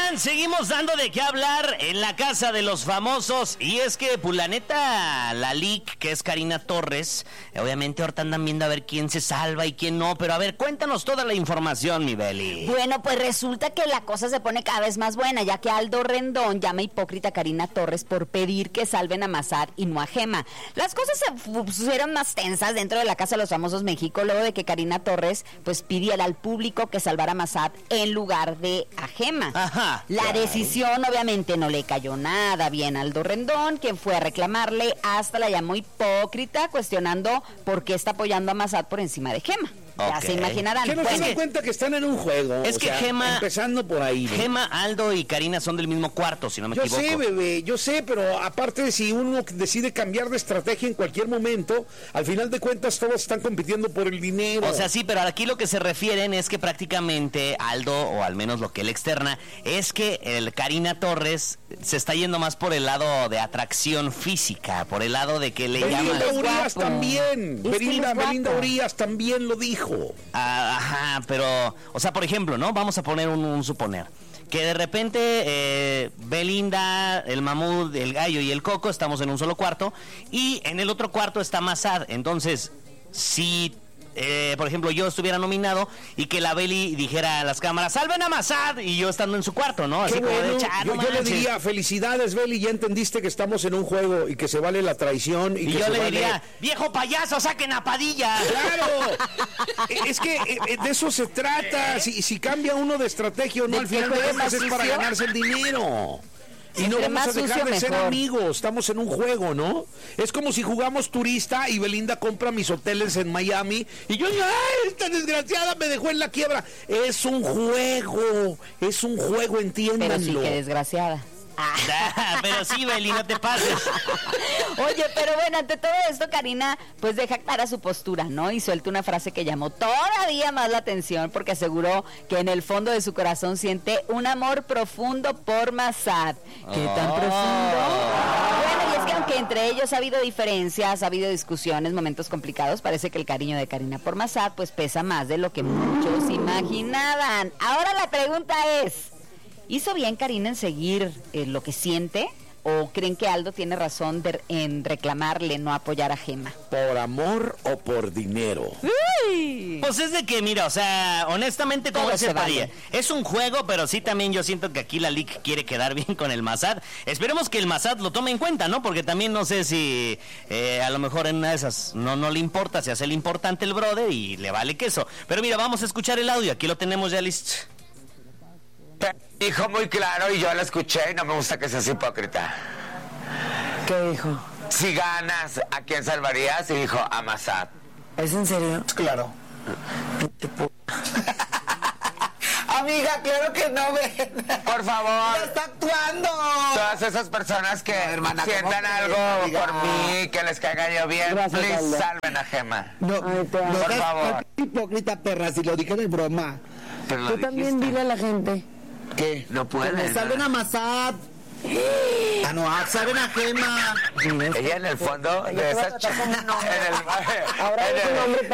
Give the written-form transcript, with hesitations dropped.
Oigan, seguimos dando de qué hablar en la casa de los famosos. Y es que, pues, la neta, la leak, que es Karina Torres, obviamente ahorita andan viendo a ver quién se salva y quién no. Pero a ver, cuéntanos toda la información, mi Beli. Bueno, pues resulta que la cosa se pone cada vez más buena, ya que Aldo Rendón llama hipócrita a Karina Torres por pedir que salven a Massad y no a Gema. Las cosas se pusieron más tensas dentro de la casa de los famosos México, luego de que Karina Torres, pues, pidiera al público que salvara a Massad en lugar de a Gema. Ajá. La decisión obviamente no le cayó nada bien a Aldo Rendón, quien fue a reclamarle, hasta la llamó hipócrita, cuestionando por qué está apoyando a Massad por encima de Gema. Ya se imaginarán. Que no se dan cuenta que están en un juego. Es que Gema, empezando por ahí, ¿no? Gema, Aldo y Karina son del mismo cuarto, si no me equivoco. Yo sé, bebé, yo sé, pero aparte, si uno decide cambiar de estrategia en cualquier momento, al final de cuentas todos están compitiendo por el dinero. O sea, sí, pero aquí lo que se refieren es que prácticamente Aldo, o al menos lo que él externa, es que el Karina Torres se está yendo más por el lado de atracción física, por el lado de que le llaman... Belinda Urias también, Belinda Urias también lo dijo. Ajá, pero, o sea, por ejemplo, ¿no? Vamos a poner un suponer. Que de repente Belinda, el Mamut, el Gallo y el Coco estamos en un solo cuarto y en el otro cuarto está Massad. Entonces, si... por ejemplo, yo estuviera nominado y que la Beli dijera a las cámaras, ¡salven a Massad! Y yo estando en su cuarto, ¿no? Así Qué como bueno. de Yo le diría, felicidades, Beli, ya entendiste que estamos en un juego y que se vale la traición. Y que yo se le vale... diría, ¡viejo payaso, saquen a Padilla! ¡Claro! Es que de eso se trata. Si cambia uno de estrategia o no, al final de cuentas es para ganarse el dinero. Y no vamos a dejar de ser amigos, estamos en un juego, ¿no? Es como si jugamos turista y Belinda compra mis hoteles en Miami y yo, ¡ay, esta desgraciada me dejó en la quiebra! Es un juego, entiéndanlo. Pero sí, que desgraciada. Pero sí, Beli, no te pases. Oye, pero bueno, ante todo esto, Karina, pues deja clara su postura, ¿no? Y suelta una frase que llamó todavía más la atención, porque aseguró que en el fondo de su corazón siente un amor profundo por Massad. ¿Qué tan profundo? Bueno, y es que aunque entre ellos ha habido diferencias, ha habido discusiones, momentos complicados, parece que el cariño de Karina por Massad, pues pesa más de lo que muchos imaginaban. Ahora la pregunta es... ¿hizo bien Karina en seguir lo que siente? ¿O creen que Aldo tiene razón en reclamarle no apoyar a Gema? ¿Por amor o por dinero? ¡Uy! Pues es de que, mira, o sea, honestamente, como dice Padilla, es un juego, pero sí también yo siento que aquí la LIC quiere quedar bien con el Massad. Esperemos que el Massad lo tome en cuenta, ¿no? Porque también no sé si a lo mejor en una de esas no le importa, se hace el importante el brother y le vale queso. Pero mira, vamos a escuchar el audio, aquí lo tenemos ya listo. Dijo muy claro y yo la escuché y no me gusta que seas hipócrita. ¿Qué dijo? Si ganas, ¿a quién salvarías? Y dijo, a Massad. ¿Es en serio? Claro. Amiga, claro que no, ven. Por favor. ¡Está actuando! Todas esas personas que hermana, sientan algo por mí, que les caiga yo bien, gracias, please, Aldo. salven a Gema. No, Por favor. hipócrita, perra, si lo dije de broma. Pero lo Tú también dijiste. dile a la gente. ¿Qué? No Que me pueden. salven a Massad. Ah, no, salven a Gema. Ella en el fondo de esa chica. Ahora es un hombre